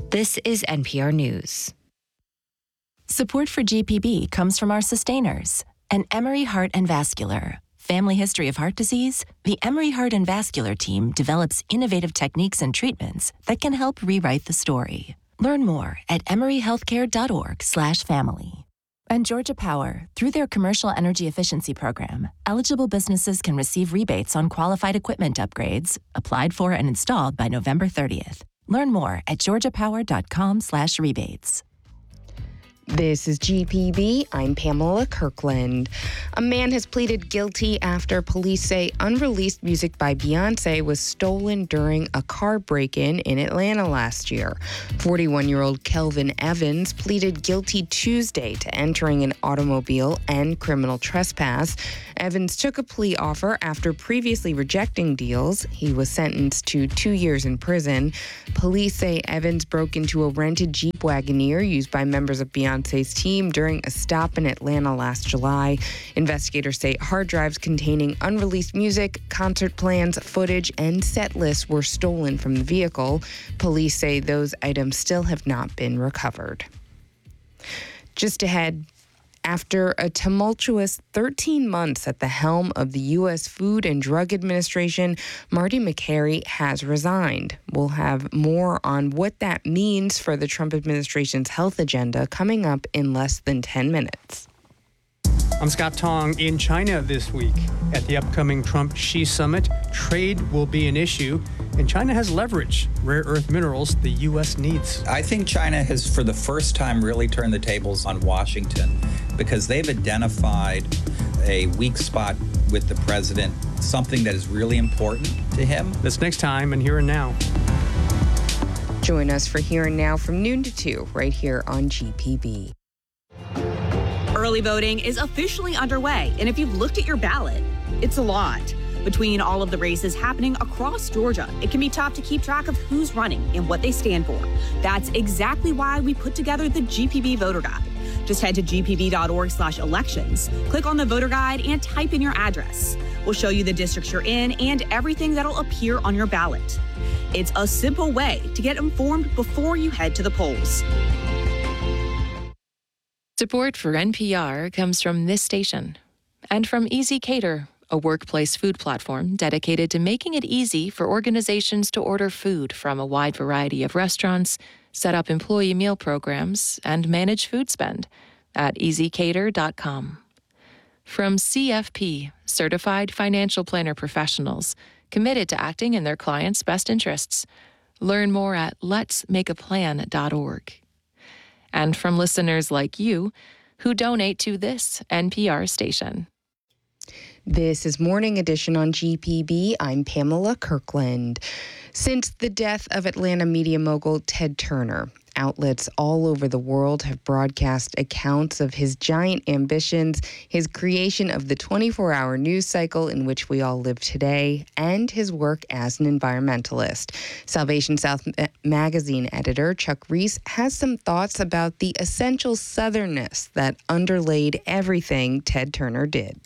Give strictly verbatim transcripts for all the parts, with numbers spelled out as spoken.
This is N P R News. Support for G P B comes from our sustainers and Emory Heart and Vascular. Family history of heart disease? The Emory Heart and Vascular team develops innovative techniques and treatments that can help rewrite the story. Learn more at emoryhealthcare.org slash family. And Georgia Power, through their commercial energy efficiency program, eligible businesses can receive rebates on qualified equipment upgrades, applied for and installed by November thirtieth. Learn more at georgiapower.com slash rebates. This is G P B. I'm Pamela Kirkland. A man has pleaded guilty after police say unreleased music by Beyonce was stolen during a car break-in in Atlanta last year. forty-one-year-old Kelvin Evans pleaded guilty Tuesday to entering an automobile and criminal trespass. Evans took a plea offer after previously rejecting deals. He was sentenced to two years in prison. Police say Evans broke into a rented Jeep Wagoneer used by members of Beyonce's team during a stop in Atlanta last July. Investigators say hard drives containing unreleased music, concert plans, footage, and set lists were stolen from the vehicle. Police say those items still have not been recovered. Just ahead, after a tumultuous thirteen months at the helm of the U S Food and Drug Administration, Marty Makary has resigned. We'll have more on what that means for the Trump administration's health agenda coming up in less than ten minutes. I'm Scott Tong. In China this week at the upcoming Trump-Xi summit, trade will be an issue, and China has leverage, rare earth minerals the U S needs. I think China has, for the first time, really turned the tables on Washington because they've identified a weak spot with the president, something that is really important to him. That's next time and Here and Now. Join us for Here and Now from noon to two, right here on G P B. Early voting is officially underway, and if you've looked at your ballot, it's a lot. Between all of the races happening across Georgia, it can be tough to keep track of who's running and what they stand for. That's exactly why we put together the G P B Voter Guide. Just head to gpb.org slash elections, click on the voter guide, and type in your address. We'll show you the districts you're in and everything that'll appear on your ballot. It's a simple way to get informed before you head to the polls. Support for N P R comes from this station and from Easy Cater, a workplace food platform dedicated to making it easy for organizations to order food from a wide variety of restaurants, set up employee meal programs, and manage food spend at easy cater dot com. From C F P, Certified Financial Planner Professionals, committed to acting in their clients' best interests. Learn more at lets make a plan dot org. And from listeners like you who donate to this N P R station. This is Morning Edition on G P B. I'm Pamela Kirkland. Since the death of Atlanta media mogul Ted Turner, outlets all over the world have broadcast accounts of his giant ambitions, his creation of the twenty-four hour news cycle in which we all live today, and his work as an environmentalist. Salvation South magazine editor Chuck Reese has some thoughts about the essential southernness that underlaid everything Ted Turner did.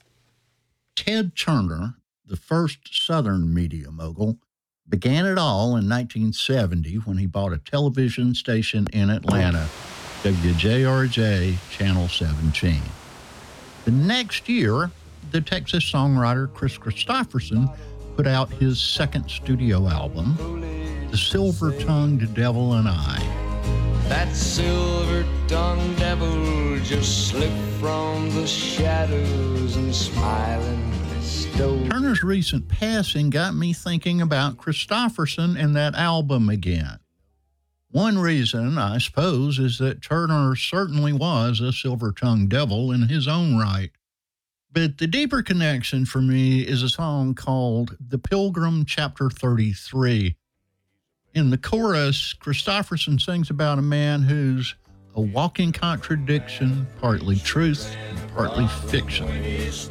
Ted Turner, the first Southern media mogul, began it all in nineteen seventy when he bought a television station in Atlanta, W J R J Channel seventeen. The next year, the Texas songwriter Kris Kristofferson put out his second studio album, The Silver-Tongued Devil and I. That silver-tongued devil just slipped from the shadows and smiling stole. Turner's recent passing got me thinking about Kristofferson and that album again. One reason, I suppose, is that Turner certainly was a silver-tongued devil in his own right. But the deeper connection for me is a song called The Pilgrim, Chapter thirty-three. In the chorus, Kristofferson sings about a man who's a walking contradiction, partly truth, and partly fiction. He's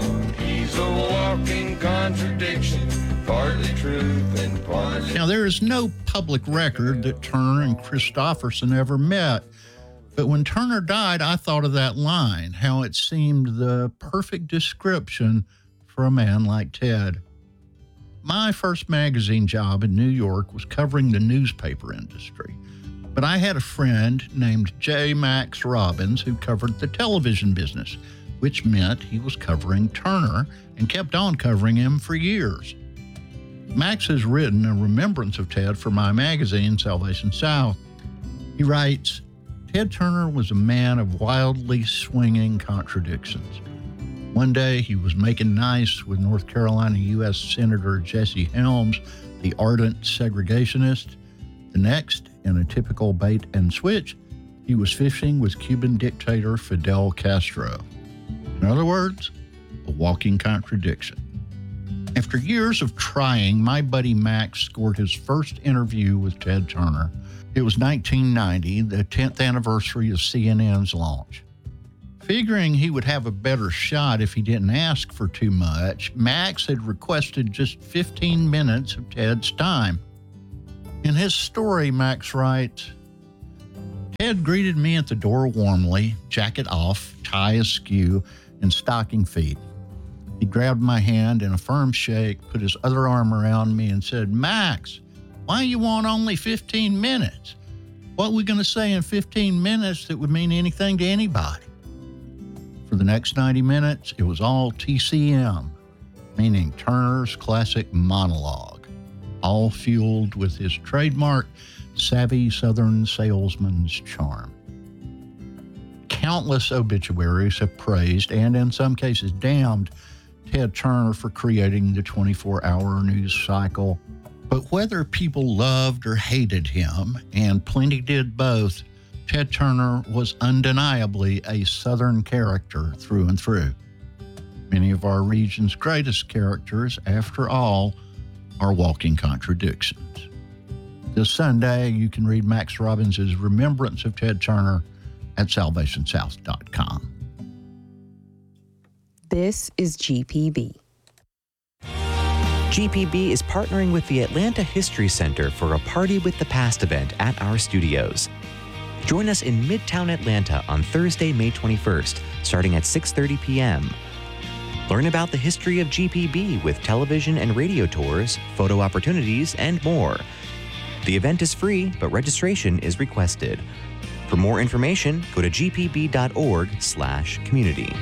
a walking contradiction, partly truth and partly... Now, there is no public record that Turner and Kristofferson ever met, but when Turner died, I thought of that line, how it seemed the perfect description for a man like Ted. My first magazine job in New York was covering the newspaper industry. But I had a friend named J. Max Robbins who covered the television business, which meant he was covering Turner and kept on covering him for years. Max has written a remembrance of Ted for my magazine, Salvation South. He writes, Ted Turner was a man of wildly swinging contradictions. One day he was making nice with North Carolina U S Senator Jesse Helms, the ardent segregationist. The next, in a typical bait and switch, he was fishing with Cuban dictator Fidel Castro. In other words, a walking contradiction. After years of trying, my buddy Max scored his first interview with Ted Turner. It was nineteen ninety, the tenth anniversary of C N N's launch. Figuring he would have a better shot if he didn't ask for too much, Max had requested just fifteen minutes of Ted's time. In his story, Max writes, Ted greeted me at the door warmly, jacket off, tie askew, and stocking feet. He grabbed my hand in a firm shake, put his other arm around me, and said, Max, why you want only fifteen minutes? What are we going to say in fifteen minutes that would mean anything to anybody? For the next ninety minutes, it was all T C M, meaning Turner's classic monologue, all fueled with his trademark savvy Southern salesman's charm. Countless obituaries have praised, and in some cases damned, Ted Turner for creating the twenty-four hour news cycle. But whether people loved or hated him, and plenty did both, Ted Turner was undeniably a Southern character through and through. Many of our region's greatest characters, after all, are walking contradictions. This Sunday, you can read Max Robbins' remembrance of Ted Turner at salvation south dot com. This is G P B. G P B is partnering with the Atlanta History Center for a Party with the Past event at our studios. Join us in Midtown Atlanta on Thursday, May twenty-first, starting at six thirty p.m. Learn about the history of G P B with television and radio tours, photo opportunities, and more. The event is free, but registration is requested. For more information, go to g p b dot org slash community.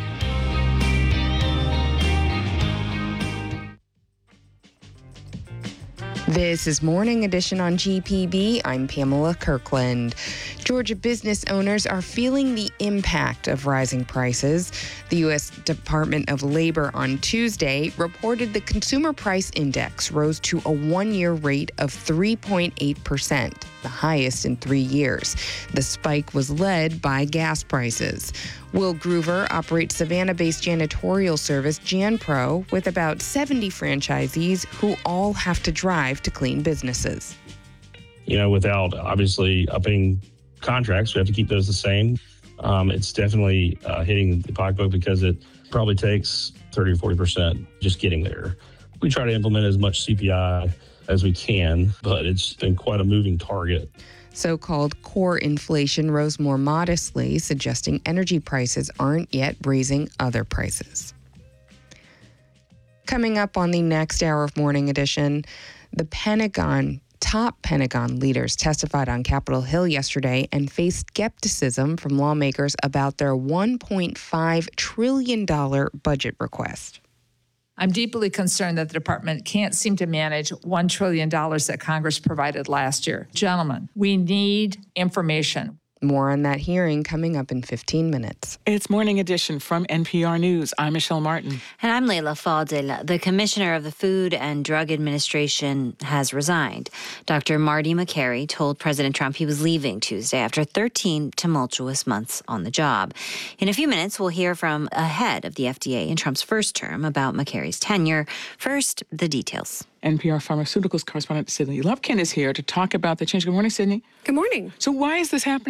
This is Morning Edition on G P B. I'm Pamela Kirkland. Georgia business owners are feeling the impact of rising prices. The U S Department of Labor on Tuesday reported the Consumer Price Index rose to a one-year rate of three point eight percent, the highest in three years. The spike was led by gas prices. Will Groover operates Savannah-based janitorial service JanPro with about seventy franchisees who all have to drive to clean businesses. You know, without obviously upping contracts, we have to keep those the same. Um, it's definitely uh, hitting the pocketbook because it probably takes thirty or forty percent just getting there. We try to implement as much C P I as we can, but it's been quite a moving target. So-called core inflation rose more modestly, suggesting energy prices aren't yet raising other prices. Coming up on the next hour of Morning Edition, the Pentagon, top Pentagon leaders testified on Capitol Hill yesterday and faced skepticism from lawmakers about their one point five trillion dollars budget request. I'm deeply concerned that the department can't seem to manage one trillion dollars that Congress provided last year. Gentlemen, we need information. More on that hearing coming up in fifteen minutes. It's Morning Edition from N P R News. I'm Michelle Martin. And I'm Leila Fadel. The commissioner of the Food and Drug Administration has resigned. Doctor Marty Makary told President Trump he was leaving Tuesday after thirteen tumultuous months on the job. In a few minutes, we'll hear from a head of the F D A in Trump's first term about Makary's tenure. First, the details. N P R Pharmaceuticals correspondent Sydney Lupkin is here to talk about the change. Good morning, Sydney. Good morning. So why is this happening?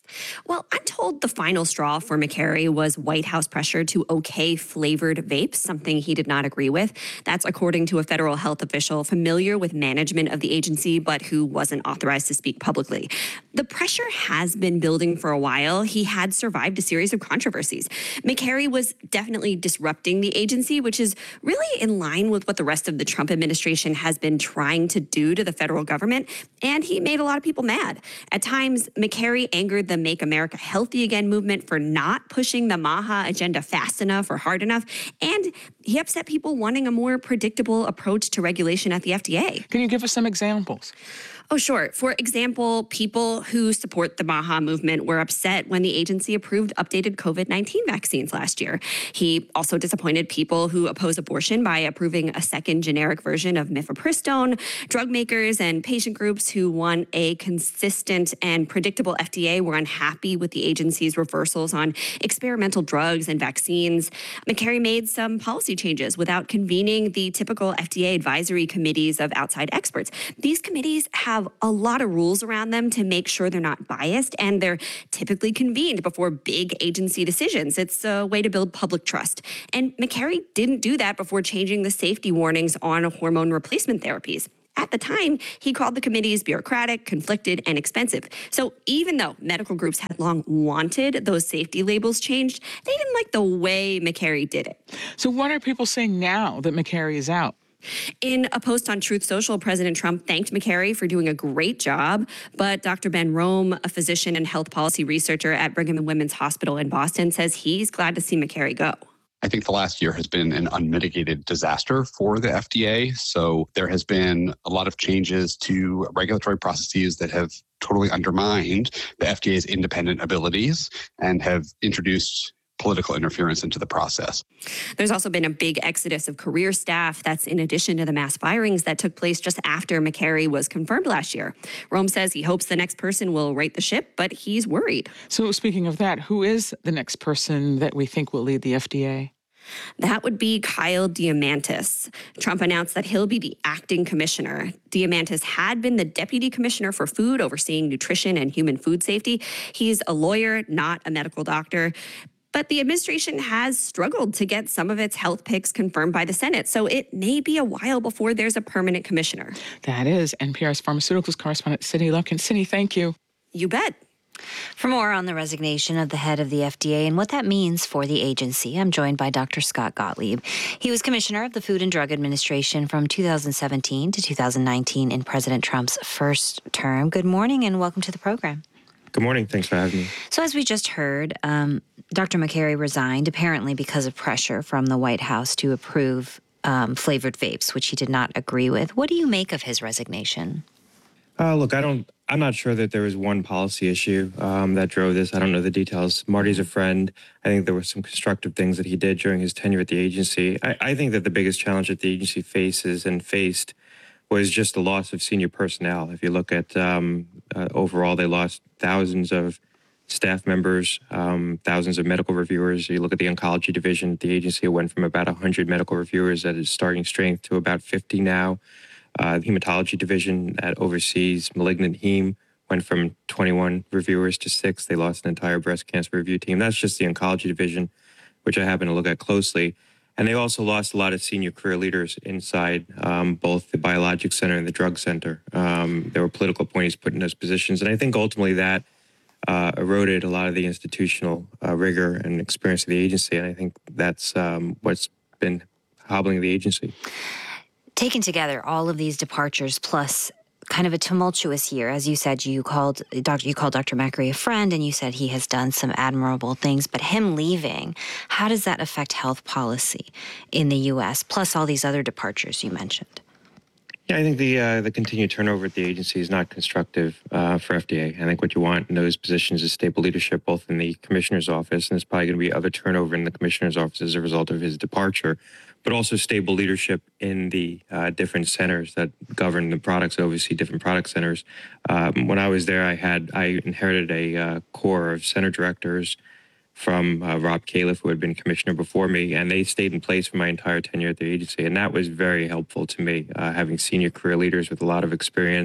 Well, I'm told the final straw for McCary was White House pressure to okay flavored vapes, something he did not agree with. That's according to a federal health official familiar with management of the agency, but who wasn't authorized to speak publicly. The pressure has been building for a while. He had survived a series of controversies. McCary was definitely disrupting the agency, which is really in line with what the rest of the Trump administration has been trying to do to the federal government, and he made a lot of people mad. At times, McCary angered the Make America Healthy Again movement for not pushing the MAHA agenda fast enough or hard enough. And he upset people wanting a more predictable approach to regulation at the F D A. Can you give us some examples? Oh, sure. For example, people who support the MAHA movement were upset when the agency approved updated COVID nineteen vaccines last year. He also disappointed people who oppose abortion by approving a second generic version of mifepristone. Drug makers and patient groups who want a consistent and predictable F D A were unhappy with the agency's reversals on experimental drugs and vaccines. McCary made some policy changes without convening the typical F D A advisory committees of outside experts. These committees have have a lot of rules around them to make sure they're not biased, and they're typically convened before big agency decisions. It's a way to build public trust. And McCary didn't do that before changing the safety warnings on hormone replacement therapies. At the time, he called the committees bureaucratic, conflicted, and expensive. So even though medical groups had long wanted those safety labels changed, they didn't like the way McCary did it. So what are people saying now that McCary is out? In a post on Truth Social, President Trump thanked McCary for doing a great job, but Doctor Ben Rome, a physician and health policy researcher at Brigham and Women's Hospital in Boston, says he's glad to see McCary go. I think the last year has been an unmitigated disaster for the F D A. So there has been a lot of changes to regulatory processes that have totally undermined the F D A's independent abilities and have introduced political interference into the process. There's also been a big exodus of career staff. That's in addition to the mass firings that took place just after McCary was confirmed last year. Rome says he hopes the next person will right the ship, but he's worried. So speaking of that, who is the next person that we think will lead the F D A? That would be Kyle Diamantis. Trump announced that he'll be the acting commissioner. Diamantis had been the deputy commissioner for food, overseeing nutrition and human food safety. He's a lawyer, not a medical doctor. But the administration has struggled to get some of its health picks confirmed by the Senate, so it may be a while before there's a permanent commissioner. That is N P R's pharmaceuticals correspondent, Sydney Lupkin. Sydney, thank you. You bet. For more on the resignation of the head of the F D A and what that means for the agency, I'm joined by Doctor Scott Gottlieb. He was commissioner of the Food and Drug Administration from two thousand seventeen to two thousand nineteen in President Trump's first term. Good morning and welcome to the program. Good morning. Thanks for having me. So as we just heard, um, Doctor McCary resigned apparently because of pressure from the White House to approve um, flavored vapes, which he did not agree with. What do you make of his resignation? Uh, look, I don't, I'm not sure that there was one policy issue um, that drove this. I don't know the details. Marty's a friend. I think there were some constructive things that he did during his tenure at the agency. I, I think that the biggest challenge that the agency faces and faced was just the loss of senior personnel. If you look at um, uh, overall, they lost thousands of staff members, um, thousands of medical reviewers. You look at the oncology division at the agency, it went from about one hundred medical reviewers at its starting strength to about fifty now. Uh, the hematology division that oversees malignant heme went from twenty-one reviewers to six. They lost an entire breast cancer review team. That's just the oncology division, which I happen to look at closely. And they also lost a lot of senior career leaders inside um, both the Biologics Center and the Drug Center. Um, there were political appointees put in those positions. And I think ultimately that uh, eroded a lot of the institutional uh, rigor and experience of the agency. And I think that's um, what's been hobbling the agency. Taken together, all of these departures plus kind of a tumultuous year. As you said, you called Doctor you called Doctor McCary a friend, and you said he has done some admirable things. But him leaving, how does that affect health policy in the U S, plus all these other departures you mentioned? Yeah, I think the uh, the continued turnover at the agency is not constructive uh, for F D A. I think what you want in those positions is stable leadership, both in the commissioner's office, and there's probably going to be other turnover in the commissioner's office as a result of his departure, but also stable leadership in the uh, different centers that govern the products, oversee different product centers. Um, when I was there, I had I inherited a uh, core of center directors from uh, Rob Califf, who had been commissioner before me, and they stayed in place for my entire tenure at the agency. And that was very helpful to me, uh, having senior career leaders with a lot of experience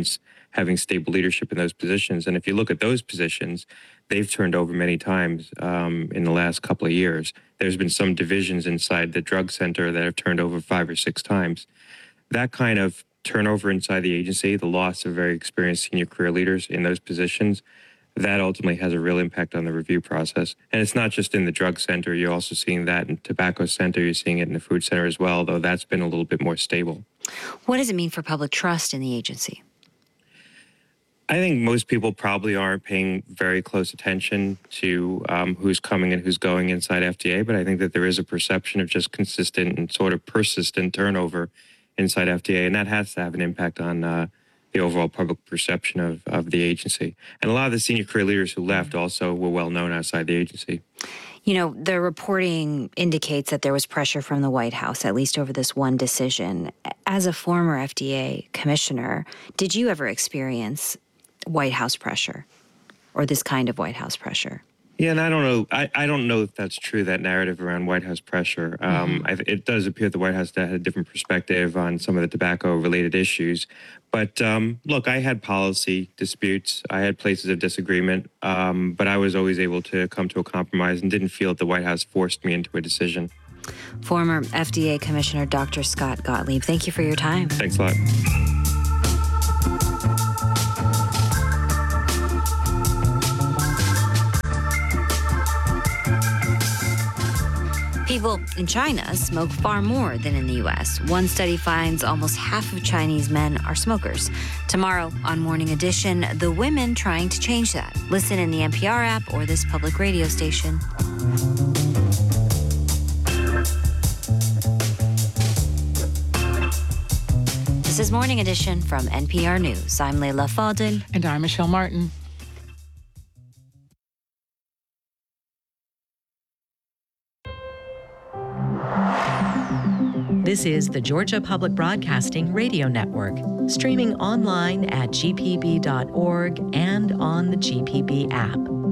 having stable leadership in those positions. And if you look at those positions, they've turned over many times um, in the last couple of years. There's been some divisions inside the drug center that have turned over five or six times. That kind of turnover inside the agency, the loss of very experienced senior career leaders in those positions, that ultimately has a real impact on the review process. And it's not just in the drug center. You're also seeing that in tobacco center. You're seeing it in the food center as well, though that's been a little bit more stable. What does it mean for public trust in the agency? I think most people probably aren't paying very close attention to um, who's coming and who's going inside F D A, but I think that there is a perception of just consistent and sort of persistent turnover inside F D A, and that has to have an impact on uh, the overall public perception of, of the agency. And a lot of the senior career leaders who left also were well known outside the agency. You know, the reporting indicates that there was pressure from the White House, at least over this one decision. As a former F D A commissioner, did you ever experience White House pressure or this kind of White House pressure? Yeah, and I don't know. I, I don't know if that's true, that narrative around White House pressure. Um, mm-hmm. I, it does appear the White House had a different perspective on some of the tobacco-related issues. But But um, look, I had policy disputes. I had places of disagreement, um, but I was always able to come to a compromise and didn't feel that the White House forced me into a decision. Former F D A Commissioner Doctor Scott Gottlieb, thank you for your time. Thanks a lot. People in China smoke far more than in the U S. One study finds almost half of Chinese men are smokers. Tomorrow on Morning Edition, the women trying to change that. Listen in the N P R app or this public radio station. This is Morning Edition from N P R News. I'm Leila Fadel. And I'm Michelle Martin. This is the Georgia Public Broadcasting Radio Network, streaming online at G P B dot org and on the G P B app.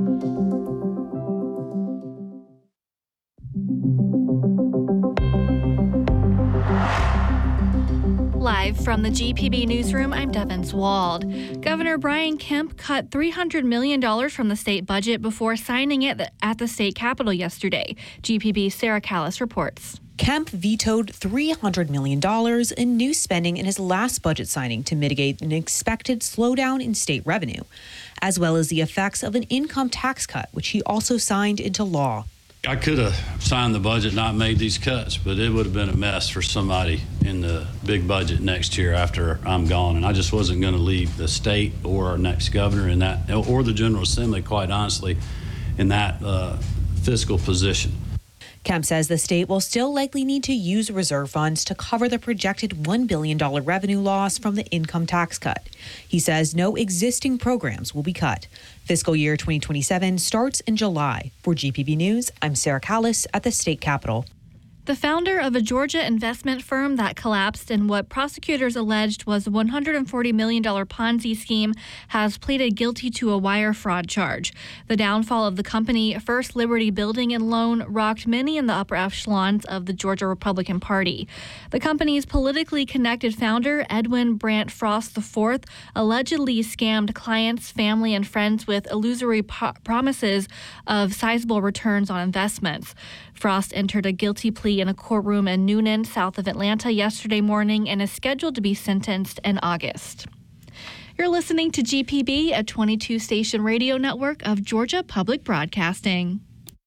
Live from the G P B newsroom, I'm Devin Swald. Governor Brian Kemp cut three hundred million dollars from the state budget before signing it at the state capitol yesterday. G P B's Sarah Callis reports. Kemp vetoed three hundred million dollars in new spending in his last budget signing to mitigate an expected slowdown in state revenue, as well as the effects of an income tax cut, which he also signed into law. I could have signed the budget, not made these cuts, but it would have been a mess for somebody in the big budget next year after I'm gone. And I just wasn't going to leave the state or our next governor in that, or the General Assembly, quite honestly, in that uh, fiscal position. Kemp says the state will still likely need to use reserve funds to cover the projected one billion dollars revenue loss from the income tax cut. He says no existing programs will be cut. Fiscal year twenty twenty-seven starts in July. For G P B News, I'm Sarah Callis at the state capitol. The founder of a Georgia investment firm that collapsed in what prosecutors alleged was a one hundred forty million dollars Ponzi scheme has pleaded guilty to a wire fraud charge. The downfall of the company, First Liberty Building and Loan, rocked many in the upper echelons of the Georgia Republican Party. The company's politically connected founder, Edwin Brandt Frost the fourth, allegedly scammed clients, family, and friends with illusory po- promises of sizable returns on investments. Frost entered a guilty plea in a courtroom in Newnan, south of Atlanta, yesterday morning and is scheduled to be sentenced in August. You're listening to G P B, a twenty-two station radio network of Georgia Public Broadcasting.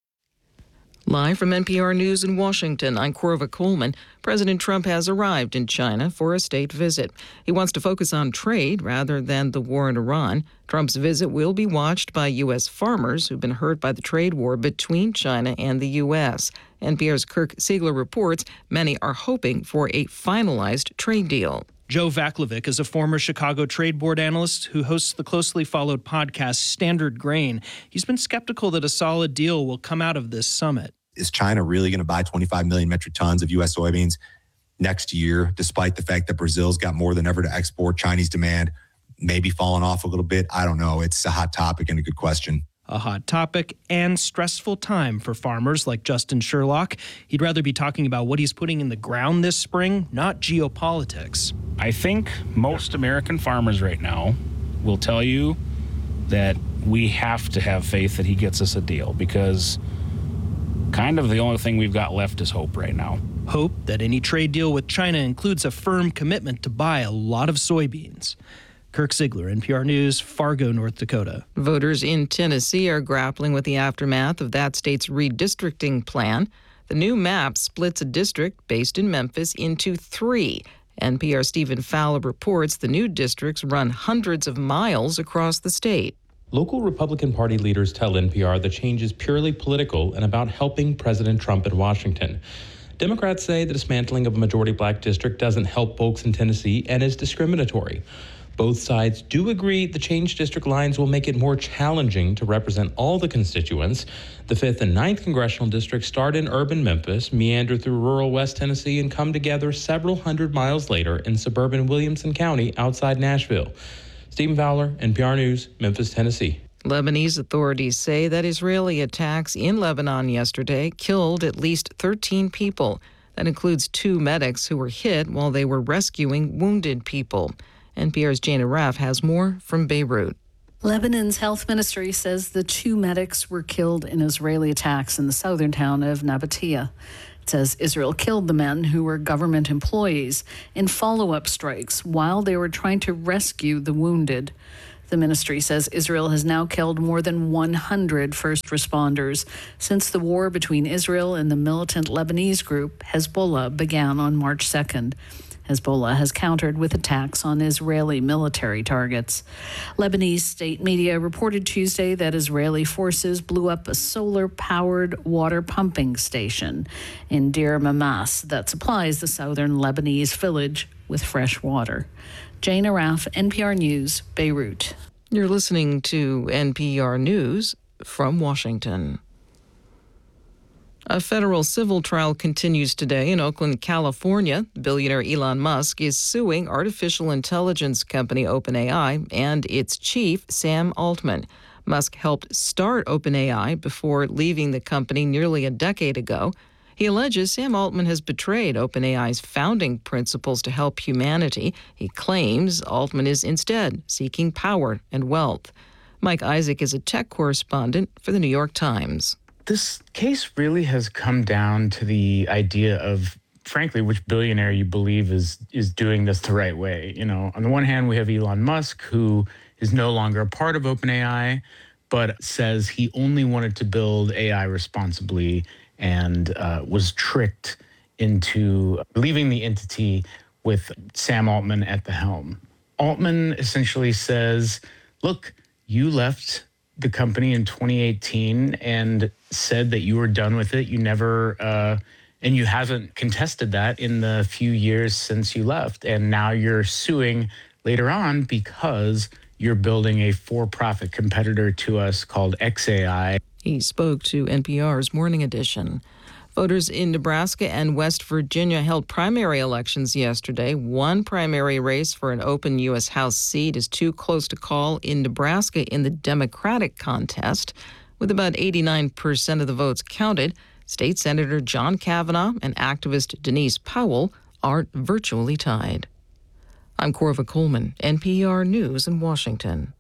Live from N P R News in Washington, I'm Corva Coleman. President Trump has arrived in China for a state visit. He wants to focus on trade rather than the war in Iran. Trump's visit will be watched by U S farmers who've been hurt by the trade war between China and the U S. N P R's Kirk Siegler reports many are hoping for a finalized trade deal. Joe Vaclavic is a former Chicago Trade Board analyst who hosts the closely followed podcast Standard Grain. He's been skeptical that a solid deal will come out of this summit. Is China really going to buy twenty-five million metric tons of U S soybeans next year, despite the fact that Brazil's got more than ever to export? Chinese demand maybe falling off a little bit. I don't know. It's a hot topic and a good question. A hot topic and stressful time for farmers like Justin Sherlock. He'd rather be talking about what he's putting in the ground this spring, not geopolitics. I think most American farmers right now will tell you that we have to have faith that he gets us a deal, because kind of the only thing we've got left is hope right now. Hope that any trade deal with China includes a firm commitment to buy a lot of soybeans. Kirk Ziegler, N P R News, Fargo, North Dakota. Voters in Tennessee are grappling with the aftermath of that state's redistricting plan. The new map splits a district based in Memphis into three. N P R Stephen Fowler reports the new districts run hundreds of miles across the state. Local Republican Party leaders tell N P R the change is purely political and about helping President Trump in Washington. Democrats say the dismantling of a majority black district doesn't help folks in Tennessee and is discriminatory. Both sides do agree the changed district lines will make it more challenging to represent all the constituents. The fifth and ninth congressional districts start in urban Memphis, meander through rural West Tennessee, and come together several hundred miles later in suburban Williamson County outside Nashville. Stephen Fowler, N P R News, Memphis, Tennessee. Lebanese authorities say that Israeli attacks in Lebanon yesterday killed at least thirteen people. That includes two medics who were hit while they were rescuing wounded people. N P R's Jana Raff has more from Beirut. Lebanon's health ministry says the two medics were killed in Israeli attacks in the southern town of Nabatea. It says Israel killed the men, who were government employees, in follow-up strikes while they were trying to rescue the wounded. The ministry says Israel has now killed more than one hundred first responders since the war between Israel and the militant Lebanese group Hezbollah began on March second. Hezbollah has countered with attacks on Israeli military targets. Lebanese state media reported Tuesday that Israeli forces blew up a solar-powered water pumping station in Deir Mamas that supplies the southern Lebanese village with fresh water. Jana Raff, N P R News, Beirut. You're listening to N P R News from Washington. A federal civil trial continues today in Oakland, California. Billionaire Elon Musk is suing artificial intelligence company OpenAI and its chief, Sam Altman. Musk helped start OpenAI before leaving the company nearly a decade ago. He alleges Sam Altman has betrayed OpenAI's founding principles to help humanity. He claims Altman is instead seeking power and wealth. Mike Isaac is a tech correspondent for the New York Times. This case really has come down to the idea of, frankly, which billionaire you believe is is doing this the right way. You know, on the one hand, we have Elon Musk, who is no longer a part of OpenAI, but says he only wanted to build A I responsibly and uh, was tricked into leaving the entity with Sam Altman at the helm. Altman essentially says, look, you left the company in twenty eighteen and said that you were done with it. You never, uh, and you haven't contested that in the few years since you left. And now you're suing later on because you're building a for-profit competitor to us called X A I. He spoke to N P R's Morning Edition. Voters in Nebraska and West Virginia held primary elections yesterday. One primary race for an open U S House seat is too close to call in Nebraska in the Democratic contest. With about eighty-nine percent of the votes counted, State Senator John Kavanaugh and activist Denise Powell are virtually tied. I'm Corva Coleman, N P R News in Washington.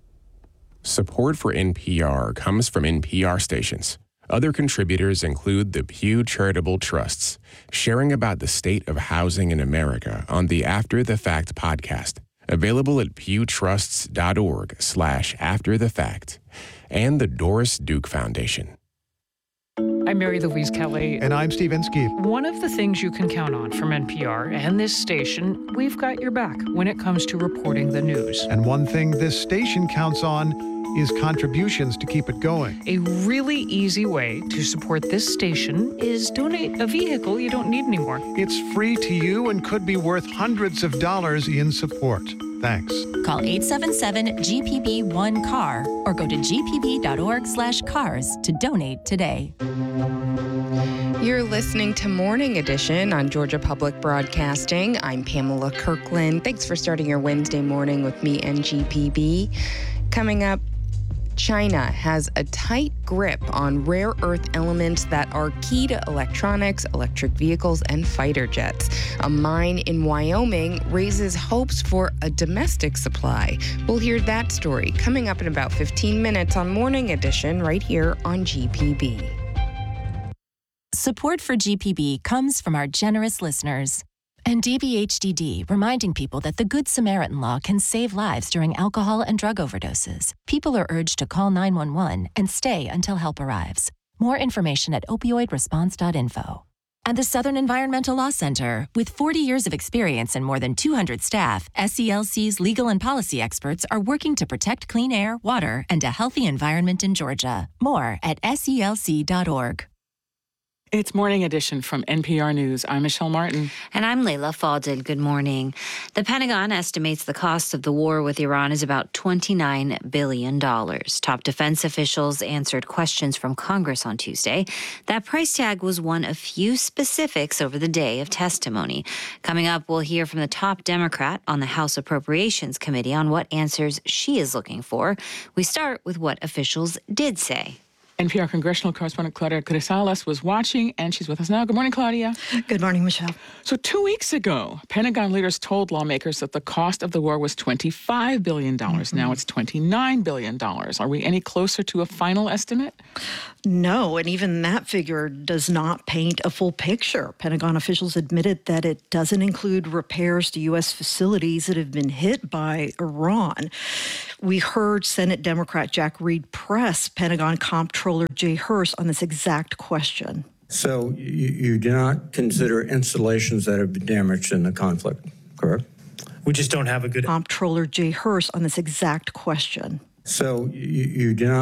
Support for N P R comes from N P R stations. Other contributors include the Pew Charitable Trusts, sharing about the state of housing in America on the After the Fact podcast, available at pewtrusts.org slash after the fact, and the Doris Duke Foundation. I'm Mary Louise Kelly. And I'm Steve Inskeep. One of the things you can count on from N P R and this station, we've got your back when it comes to reporting the news. And one thing this station counts on is contributions to keep it going. A really easy way to support this station is donate a vehicle you don't need anymore. It's free to you and could be worth hundreds of dollars in support. Thanks. Call eight seven seven G P B one C A R or go to g p b dot org slash cars to donate today. You're listening to Morning Edition on Georgia Public Broadcasting. I'm Pamela Kirkland. Thanks for starting your Wednesday morning with me and G P B. Coming up, China has a tight grip on rare earth elements that are key to electronics, electric vehicles, and fighter jets. A mine in Wyoming raises hopes for a domestic supply. We'll hear that story coming up in about fifteen minutes on Morning Edition right here on G P B. Support for G P B comes from our generous listeners. And D B H D D, reminding people that the Good Samaritan law can save lives during alcohol and drug overdoses. People are urged to call nine one one and stay until help arrives. More information at opioid response dot info. And the Southern Environmental Law Center. With forty years of experience and more than two hundred staff, S E L C's legal and policy experts are working to protect clean air, water, and a healthy environment in Georgia. More at S E L C dot org. It's Morning Edition from N P R News. I'm Michelle Martin. And I'm Layla Falded. Good morning. The Pentagon estimates the cost of the war with Iran is about twenty-nine billion dollars. Top defense officials answered questions from Congress on Tuesday. That price tag was one of few specifics over the day of testimony. Coming up, we'll hear from the top Democrat on the House Appropriations Committee on what answers she is looking for. We start with what officials did say. N P R congressional correspondent Claudia Grisales was watching, and she's with us now. Good morning, Claudia. Good morning, Michelle. So two weeks ago, Pentagon leaders told lawmakers that the cost of the war was twenty-five billion dollars. Mm-hmm. Now it's twenty-nine billion dollars. Are we any closer to a final estimate? No, and even that figure does not paint a full picture. Pentagon officials admitted that it doesn't include repairs to U S facilities that have been hit by Iran. We heard Senate Democrat Jack Reed press Pentagon Comptroller Jay Hurst on this exact question. So you, you do not consider installations that have been damaged in the conflict, correct? We just don't have a good Comptroller Jay Hurst on this exact question. So you, you do not